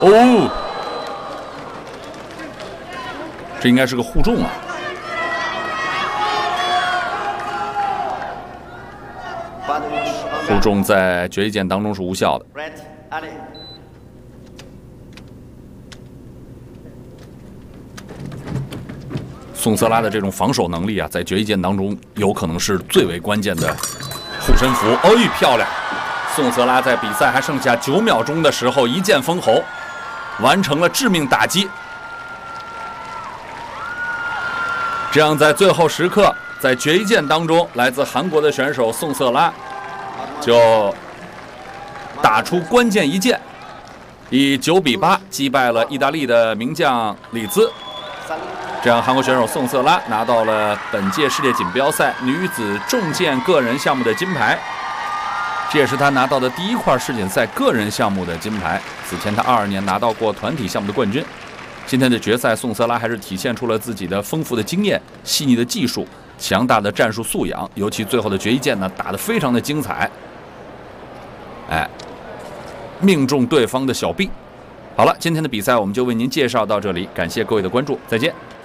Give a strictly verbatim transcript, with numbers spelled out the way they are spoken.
哦，这应该是个互重啊。互重在决一剑当中是无效的。宋瑟拉的这种防守能力啊，在决一剑当中有可能是最为关键的护身符。哎，漂亮！宋瑟拉在比赛还剩下九秒钟的时候，一剑封喉，完成了致命打击。这样，在最后时刻，在决一剑当中，来自韩国的选手宋瑟拉就打出关键一剑，以九比八击败了意大利的名将里兹。这样，韩国选手宋瑟拉拿到了本届世界锦标赛女子重剑个人项目的金牌，这也是她拿到的第一块世锦赛个人项目的金牌。此前，她二二年拿到过团体项目的冠军。今天的决赛，宋瑟拉还是体现出了自己的丰富的经验、细腻的技术、强大的战术素养，尤其最后的决一剑呢，打得非常的精彩。哎，命中对方的小臂。好了，今天的比赛我们就为您介绍到这里，感谢各位的关注，再见。